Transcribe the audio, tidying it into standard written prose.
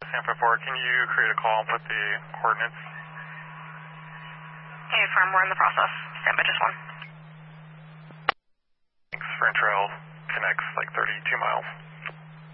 Sanford 4, can you create a call and put the coordinates? Hey, firm, we're in the process. Stand by just one. Thanks. Fern Trail connects like 32 miles.